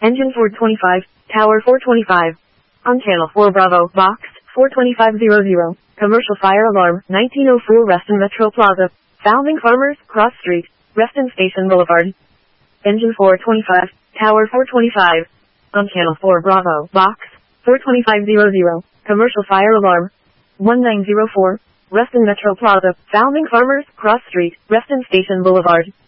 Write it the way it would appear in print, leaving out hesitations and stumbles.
Engine 425, Tower 425. On Channel 4 Bravo, Box 42500. Commercial fire alarm, 1904 Reston Metro Plaza. Founding Farmers, Cross Street, Reston Station Boulevard. Engine 425, Tower 425. On Channel 4 Bravo, Box 42500. Commercial fire alarm, 1904, Reston Metro Plaza. Founding Farmers, Cross Street, Reston Station Boulevard.